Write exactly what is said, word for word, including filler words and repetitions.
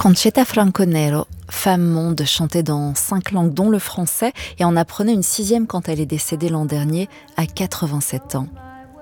Conchita Franco-Nero, femme monde, chantait dans cinq langues dont le français et en apprenait une sixième quand elle est décédée l'an dernier à quatre-vingt-sept ans.